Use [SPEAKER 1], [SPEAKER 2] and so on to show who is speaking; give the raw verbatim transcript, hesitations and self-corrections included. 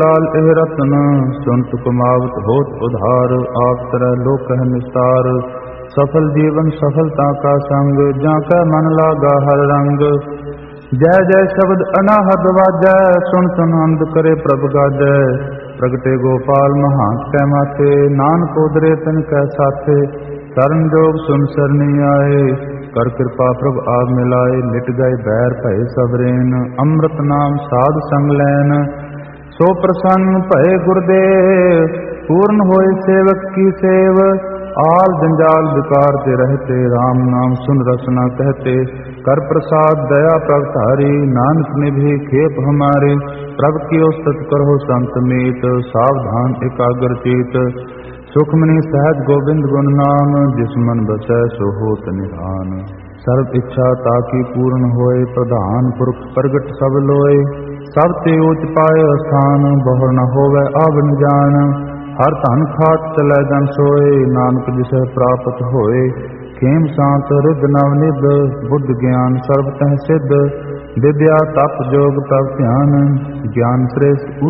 [SPEAKER 1] लाल एह रतन सुनत कुमावत होत उधार, आप तरह लोक है निस्तार। सफल जीवन सफलता का संग, जाकै मन लागा हर रंग। जय जय शब्द अनाहद वाजै, सुन सुन आनंद करे प्रभ गाजै। प्रगटे गोपाल महांत कै माथे, नानक उदरे तिन कै साथे। शरण जोग सुन सरनी आए, कर कृपा प्रभ आप मिलाए। मिट गए बैर भय सबरेन, अमृत नाम साध संग लैन। सो प्रसन्न भय गुरुदेव, पूर्ण होए सेवक की सेव। आल जंजाल विकार ते रहते, राम नाम सुन रसना कहते। कर प्रसाद दया प्रगटारी, नानक निभि खेप हमारे। प्रभ की औसत करो संत मीत, सावधान एकाग्र चित। सुखमणि सहज गोविंद गुण नाम, जिस मन बसै सो होत निधान। सर्व इच्छा ताकि पूर्ण होए, प्रधान पुरख प्रगट सब लोए। सब ते उच पाए स्थान, बहुर न होवै आवन जान। हर धन खाट चलै जन सोए, नानक जिसे प्राप्त होए। खेम शांत हृद नवनिध, बुद्ध ज्ञान सर्व तह सिद्ध। विद्या तप जोग तप ध्यान, ज्ञान श्रेष्ठ